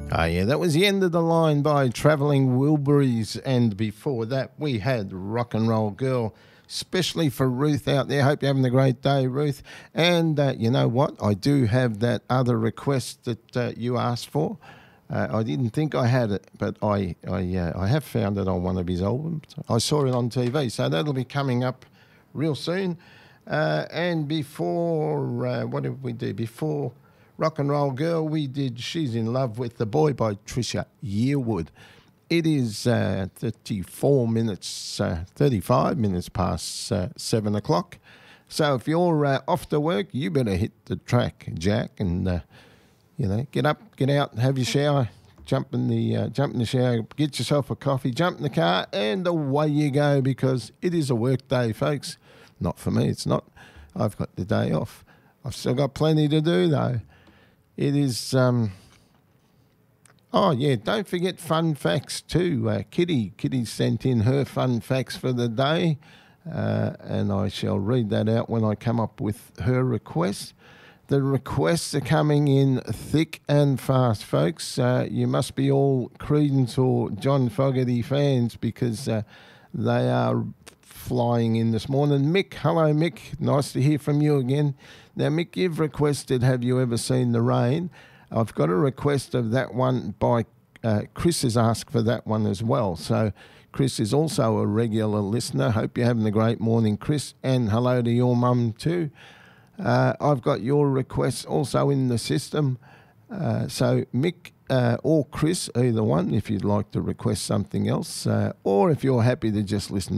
Oh, yeah, that was the end of the line by Travelling Wilburys. And before that, we had Rock and Roll Girl, especially for Ruth out there. Hope you're having a great day, Ruth. And you know what? I do have that other request that you asked for. I didn't think I had it, but I have found it on one of his albums. I saw it on TV, so that'll be coming up real soon. And before, what did we do? Before Rock and Roll Girl, we did She's in Love with the Boy by Trisha Yearwood. It is 35 minutes past 7 o'clock. So if you're off to work, you better hit the track, Jack, and get up, get out, have your shower, jump in the shower, get yourself a coffee, jump in the car, and away you go, because it is a work day, folks. Not for me, it's not. I've got the day off. I've still got plenty to do, though. It is, don't forget fun facts too. Kitty sent in her fun facts for the day, and I shall read that out when I come up with her request. The requests are coming in thick and fast, folks. You must be all Creedence or John Fogerty fans, because they are flying in this morning. Mick, hello Mick, nice to hear from you again. Now Mick, you've requested Have You Ever Seen the Rain? I've got a request of that one by Chris has asked for that one as well. So Chris is also a regular listener. Hope you're having a great morning, Chris, and hello to your mum too. I've got your requests also in the system. So Mick or Chris, either one, if you'd like to request something else, or if you're happy to just listen